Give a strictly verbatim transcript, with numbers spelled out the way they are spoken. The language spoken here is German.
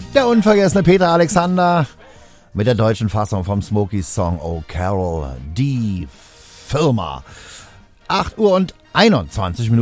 Der unvergessene Peter Alexander mit der deutschen Fassung vom Smokies Song Oh Carol, die Firma. acht Uhr und einundzwanzig Minuten.